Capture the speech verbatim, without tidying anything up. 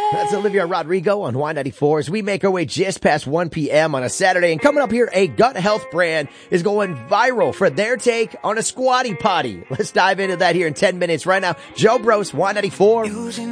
That's Olivia Rodrigo on Y ninety-four as we make our way just past one p.m. on a Saturday. And coming up here, a gut health brand is going viral for their take on a squatty potty. Let's dive into that here in ten minutes right now. Joe Bros, Y ninety-four.